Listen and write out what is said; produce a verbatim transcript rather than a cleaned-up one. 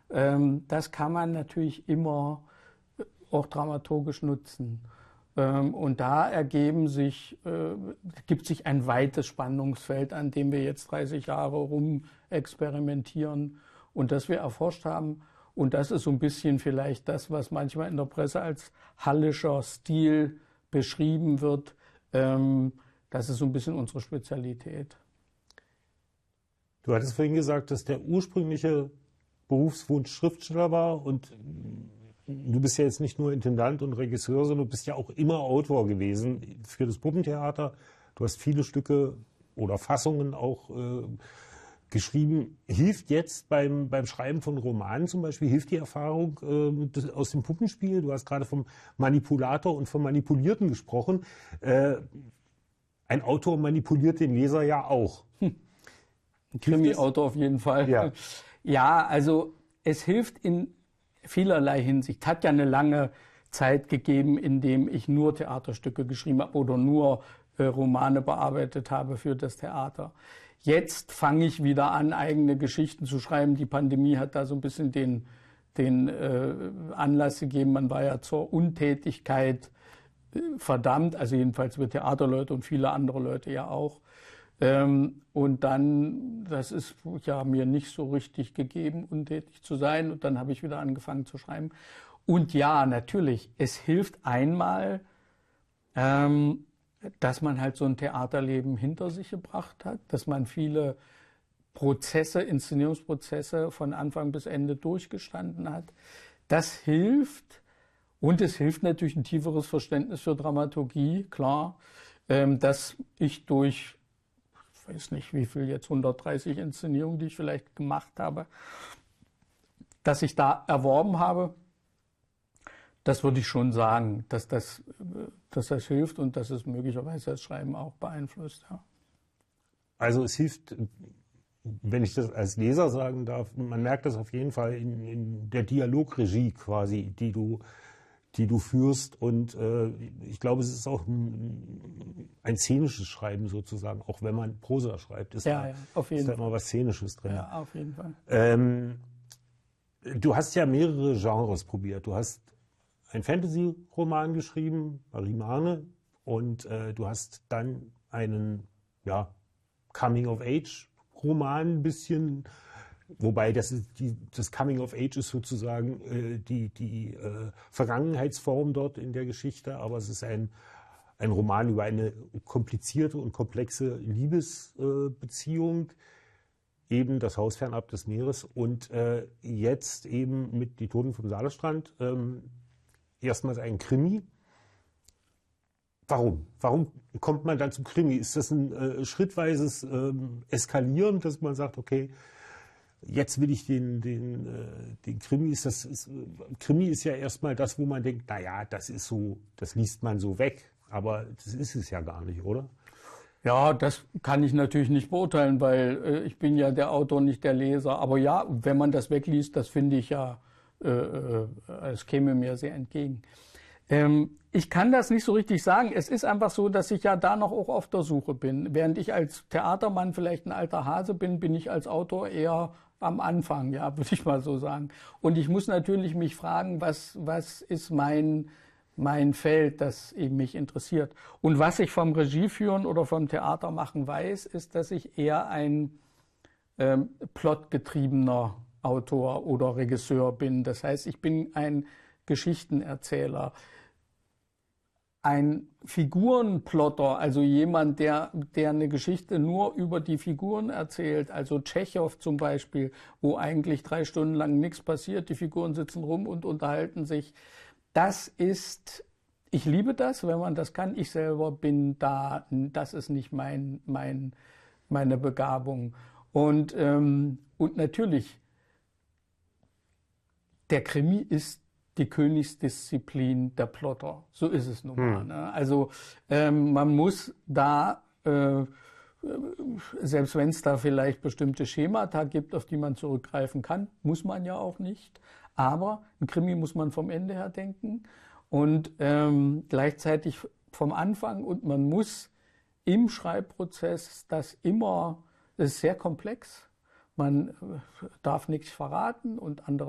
Ähm, das kann man natürlich immer auch dramaturgisch nutzen. Ähm, und da ergeben sich, äh, gibt sich ein weites Spannungsfeld, an dem wir jetzt dreißig Jahre rum experimentieren und das wir erforscht haben. Und das ist so ein bisschen vielleicht das, was manchmal in der Presse als hallischer Stil beschrieben wird. Ähm, das ist so ein bisschen unsere Spezialität. Du hattest vorhin gesagt, dass der ursprüngliche Berufswunsch Schriftsteller war und du bist ja jetzt nicht nur Intendant und Regisseur, sondern du bist ja auch immer Autor gewesen für das Puppentheater. Du hast viele Stücke oder Fassungen auch äh, geschrieben. Hilft jetzt beim, beim Schreiben von Romanen zum Beispiel, hilft die Erfahrung äh, das, aus dem Puppenspiel? Du hast gerade vom Manipulator und vom Manipulierten gesprochen. Äh, ein Autor manipuliert den Leser ja auch. Hm. Ein Krimi-Autor auf jeden Fall. Ja. Ja, also es hilft in vielerlei Hinsicht. Hat ja eine lange Zeit gegeben, in dem ich nur Theaterstücke geschrieben habe oder nur äh, Romane bearbeitet habe für das Theater. Jetzt fange ich wieder an, eigene Geschichten zu schreiben. Die Pandemie hat da so ein bisschen den, den äh, Anlass gegeben. Man war ja zur Untätigkeit äh, verdammt, also jedenfalls wir Theaterleute und viele andere Leute ja auch. Ähm, und dann, das ist ja mir nicht so richtig gegeben, untätig zu sein. Und dann habe ich wieder angefangen zu schreiben. Und ja, natürlich, es hilft einmal, ähm, dass man halt so ein Theaterleben hinter sich gebracht hat, dass man viele Prozesse, Inszenierungsprozesse von Anfang bis Ende durchgestanden hat. Das hilft. Und es hilft natürlich ein tieferes Verständnis für Dramaturgie, klar, ähm, dass ich durch ich weiß nicht, wie viel jetzt, hundertdreißig Inszenierungen, die ich vielleicht gemacht habe, dass ich da erworben habe, das würde ich schon sagen, dass das, dass das hilft und dass es möglicherweise das Schreiben auch beeinflusst. Ja. Also es hilft, wenn ich das als Leser sagen darf, man merkt das auf jeden Fall in, in der Dialogregie quasi, die du die du führst. Und äh, ich glaube, es ist auch ein, ein szenisches Schreiben sozusagen, auch wenn man Prosa schreibt. Ist ja, da, ja, auf jeden ist da Fall. immer was Szenisches drin. Ja, auf jeden Fall. Ähm, du hast ja mehrere Genres probiert. Du hast einen Fantasy-Roman geschrieben, Marie-Marne, und äh, du hast dann einen ja, Coming-of-Age-Roman ein bisschen. Wobei das, ist die, das Coming of Age ist sozusagen äh, die, die äh, Vergangenheitsform dort in der Geschichte, aber es ist ein, ein Roman über eine komplizierte und komplexe Liebesbeziehung, äh, eben das Haus fernab des Meeres und äh, jetzt eben mit Die Toten vom Saalestrand ähm, erstmals ein Krimi. Warum? Warum kommt man dann zum Krimi? Ist das ein äh, schrittweises äh, Eskalieren, dass man sagt, okay, jetzt will ich den, den, den Krimi, ist das, ist, Krimi ist ja erstmal das, wo man denkt, naja, das ist so, das liest man so weg. Aber das ist es ja gar nicht, oder? Ja, das kann ich natürlich nicht beurteilen, weil äh, ich bin ja der Autor, nicht der Leser. Aber ja, wenn man das wegliest, das finde ich ja, äh, äh, es käme mir sehr entgegen. Ähm, ich kann das nicht so richtig sagen. Es ist einfach so, dass ich ja da noch auch auf der Suche bin. Während ich als Theatermann vielleicht ein alter Hase bin, bin ich als Autor eher am Anfang, ja, würde ich mal so sagen. Und ich muss natürlich mich fragen, was, was ist mein, mein Feld, das eben mich interessiert. Und was ich vom Regieführen oder vom Theatermachen weiß, ist, dass ich eher ein ähm, plotgetriebener Autor oder Regisseur bin. Das heißt, ich bin ein Geschichtenerzähler. Ein Figurenplotter, also jemand, der, der eine Geschichte nur über die Figuren erzählt, also Tschechow zum Beispiel, wo eigentlich drei Stunden lang nichts passiert, die Figuren sitzen rum und unterhalten sich. Das ist, ich liebe das, wenn man das kann. Ich selber bin da, das ist nicht mein, mein, meine Begabung. Und, ähm, und natürlich, der Krimi ist die Königsdisziplin der Plotter. So ist es nun mal. Hm. Ne? Also ähm, man muss da, äh, selbst wenn es da vielleicht bestimmte Schemata gibt, auf die man zurückgreifen kann, muss man ja auch nicht. Aber ein Krimi muss man vom Ende her denken und ähm, gleichzeitig vom Anfang. Und man muss im Schreibprozess das immer, das ist sehr komplex. Man darf nichts verraten und andere